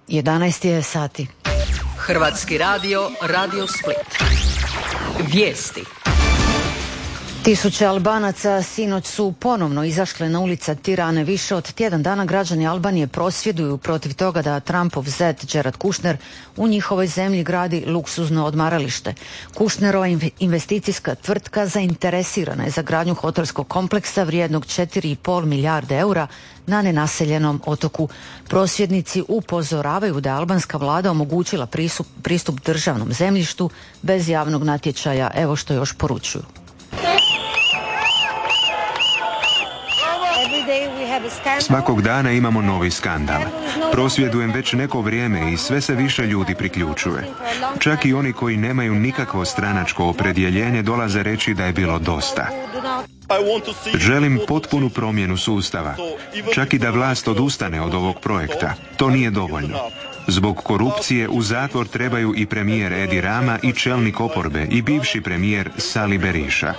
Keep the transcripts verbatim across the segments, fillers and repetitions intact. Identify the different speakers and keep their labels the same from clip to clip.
Speaker 1: jedanaest je sati.
Speaker 2: Hrvatski radio, Radio Split. Vijesti.
Speaker 1: Tisuće Albanaca sinoć su ponovno izašle na ulice Tirane. Više od tjedan dana građani Albanije prosvjeduju protiv toga da Trumpov zet Jared Kushner u njihovoj zemlji gradi luksuzno odmaralište. Kushnerova investicijska tvrtka zainteresirana je za gradnju hotelskog kompleksa vrijednog četiri i pol milijarde eura na nenaseljenom otoku. Prosvjednici upozoravaju da je albanska vlada omogućila pristup, pristup državnom zemljištu bez javnog natječaja. Evo što još poručuju.
Speaker 3: Svakog dana imamo novi skandal. Prosvjedujem već neko vrijeme i sve se više ljudi priključuje. Čak i oni koji nemaju nikakvo stranačko opredjeljenje dolaze reći da je bilo dosta. Želim potpunu promjenu sustava. Čak i da vlast odustane od ovog projekta. To nije dovoljno. Zbog korupcije u zatvor trebaju i premijer Edi Rama i čelnik oporbe i bivši premijer Sali Berisha.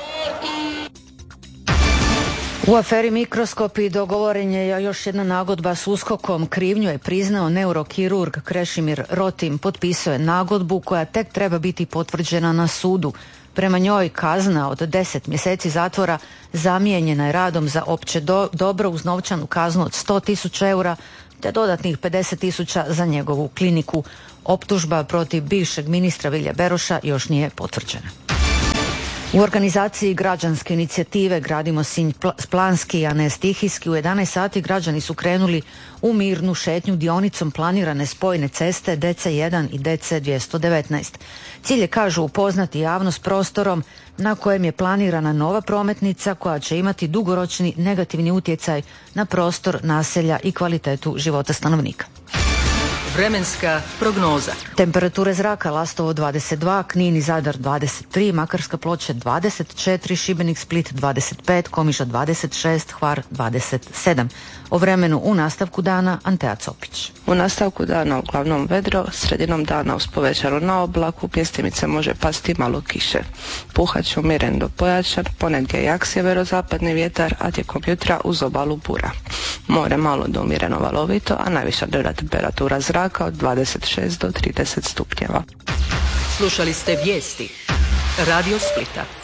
Speaker 1: U aferi Mikroskopi dogovoren je još jedna nagodba s USKOK-om. Krivnju je priznao neurokirurg Krešimir Rotim. Potpisao je nagodbu koja tek treba biti potvrđena na sudu. Prema njoj kazna od deset mjeseci zatvora zamijenjena je radom za opće do, dobro uz novčanu kaznu od sto tisuća eura te dodatnih pedeset tisuća za njegovu kliniku. Optužba protiv bivšeg ministra Vilja Beroša još nije potvrđena. U organizaciji građanske inicijative Gradimo Sinj planski, a ne stihijski, u jedanaest sati građani su krenuli u mirnu šetnju dionicom planirane spojne ceste D C jedan i D C dvjesto devetnaest. Cilj je, kažu, upoznati javnost prostorom na kojem je planirana nova prometnica koja će imati dugoročni negativni utjecaj na prostor, naselja i kvalitetu života stanovnika.
Speaker 2: Vremenska prognoza.
Speaker 1: Temperature zraka: Lastovo dvadeset dva, Knin i Zadar dvadeset tri, Makarska, Ploče dvadeset četiri, Šibenik, Split dvadeset pet, Komiža dvadeset šest, Hvar dvadeset sedam. O vremenu u nastavku dana Antea Copić.
Speaker 4: U nastavku dana uglavnom vedro, sredinom dana uz povećanu na oblaku, mjestimice može pasti malo kiše. Puhat će umjeren do pojačan, ponegdje jak sjeverozapadni vjetar, a tijekom jutra uz obalu bura. More malo do umjereno valovito, a najviša dnevna temperatura zraka od dvadeset šest do trideset stupnjeva.
Speaker 2: Slušali ste vijesti Radio Splita.